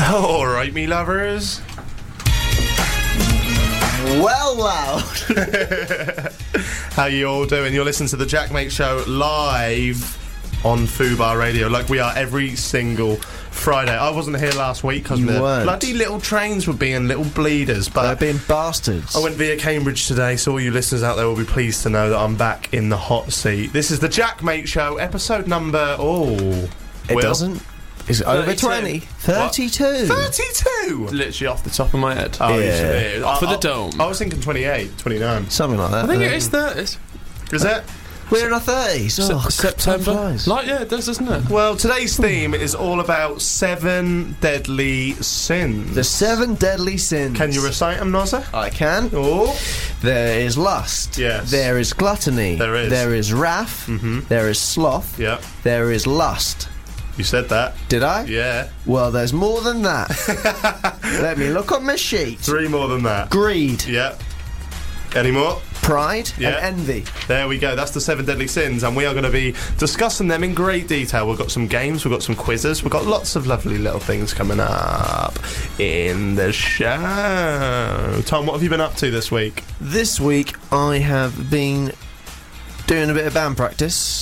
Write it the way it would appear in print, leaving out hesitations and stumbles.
All right, me lovers. Well, loud. How you all doing? You're listening to the Jack Mate Show live on Fubar Radio, like we are every single Friday. I wasn't here last week because the bloody little trains were being little bleeders, but they're being bastards. I went via Cambridge today, so all you listeners out there will be pleased to know that I'm back in the hot seat. This is the Jack Mate Show, episode number... Is it over 20? 32. What? 32? Literally off the top of my head. Oh, yeah. Off of the dome. I was thinking 28, 29. Something like that. I think it is 30. Is it? We're in our 30s. Oh, September. Like, yeah, it does, doesn't it? Well, today's theme is all about 7 deadly sins. The 7 deadly sins. Can you recite them, Nozza? I can. Oh. There is lust. Yes. There is gluttony. There is. There is wrath. Mm-hmm. There is sloth. Yeah. There is lust. You said that. Did I? Yeah. Well, there's more than that. Let me look on my sheet. 3 more than that. Greed. Yeah. Any more? Pride. Yeah. And envy. There we go. That's the 7 deadly sins, and we are going to be discussing them in great detail. We've got some games, we've got some quizzes, we've got lots of lovely little things coming up in the show. Tom, what have you been up to this week? This week I have been doing a bit of band practice.